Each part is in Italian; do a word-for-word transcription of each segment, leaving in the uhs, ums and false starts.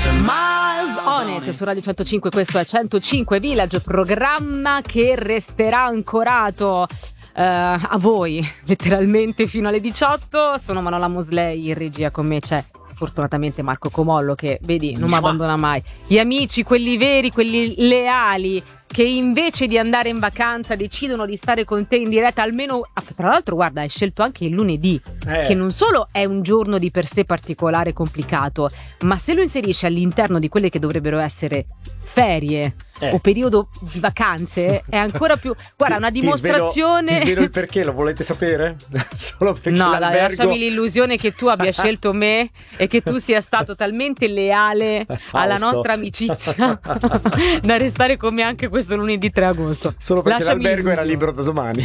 Miles on it su Radio centocinque, questo è centocinque Village, programma che resterà ancorato Uh, a voi letteralmente fino alle diciotto. Sono Manuela Mosley, in regia con me c'è fortunatamente Marco Comollo, che vedi non mi abbandona mai. Gli amici, quelli veri, quelli leali, che invece di andare in vacanza decidono di stare con te in diretta, almeno. Tra l'altro guarda, hai scelto anche il lunedì, eh. che non solo è un giorno di per sé particolare e complicato, ma se lo inserisci all'interno di quelle che dovrebbero essere ferie eh. o periodo di vacanze è ancora più, guarda, una dimostrazione. Ti svelo, ti svelo il perché, lo volete sapere? Solo perché no, l'albergo... dai, lasciami l'illusione che tu abbia scelto me e che tu sia stato talmente leale Fausto. alla nostra amicizia da restare con me anche questo lunedì tre agosto. Solo perché Lasciami l'albergo l'illusione. era libero da domani.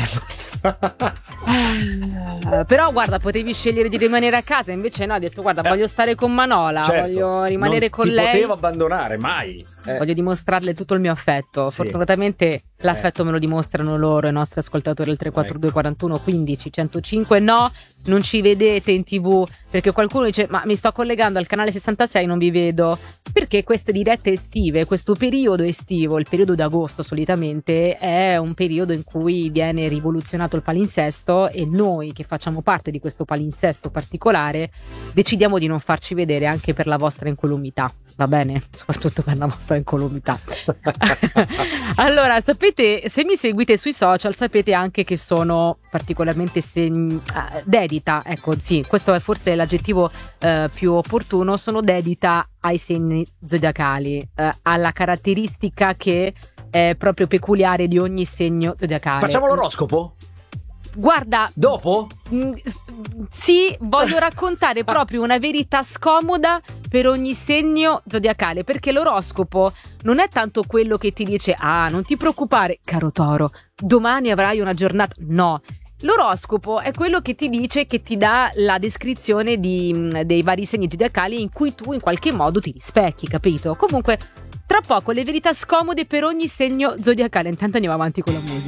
Uh, però guarda, potevi scegliere di rimanere a casa, invece no, hai detto guarda, eh, voglio stare con Manola, certo, voglio rimanere non con ti lei, potevo abbandonare mai, eh. voglio dimostrarle tutto il mio affetto. Sì. Fortunatamente l'affetto eh. me lo dimostrano loro, i nostri ascoltatori, il tre quattro due quarantuno quindici centocinque. No, non ci vedete in tv, perché qualcuno dice ma mi sto collegando al canale sessantasei, non vi vedo, perché queste dirette estive, questo periodo estivo, il periodo d'agosto solitamente è un periodo in cui viene rivoluzionato il palinsesto, e noi che facciamo parte di questo palinsesto particolare decidiamo di non farci vedere anche per la vostra incolumità, va bene? Soprattutto per la vostra incolumità. Allora, sapete, se mi seguite sui social sapete anche che sono particolarmente sen- uh, dedita, ecco sì, questo è forse l'aggettivo uh, più opportuno, sono dedita ai segni zodiacali, uh, alla caratteristica che è proprio peculiare di ogni segno zodiacale. Facciamo l'oroscopo? Guarda, dopo? Mh, sì, voglio raccontare proprio una verità scomoda per ogni segno zodiacale, perché l'oroscopo non è tanto quello che ti dice ah, non ti preoccupare caro Toro, domani avrai una giornata. No, l'oroscopo è quello che ti dice, che ti dà la descrizione di, dei vari segni zodiacali in cui tu in qualche modo ti rispecchi, capito? Comunque tra poco le verità scomode per ogni segno zodiacale. Intanto andiamo avanti con la musica.